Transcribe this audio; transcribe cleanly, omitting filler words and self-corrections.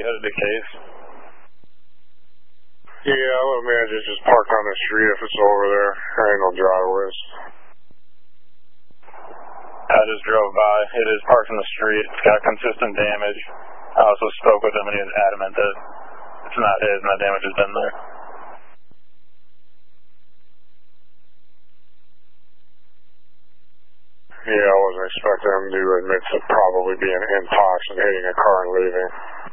headed to Case. Yeah, I would imagine it's just parked on the street if it's over there. There ain't no driveways. I just drove by. It is parked in the street. It's got consistent damage. I also spoke with him and he was adamant that it's not his and that damage has been there. Yeah, I wasn't expecting him to admit to probably being intox and hitting a car and leaving.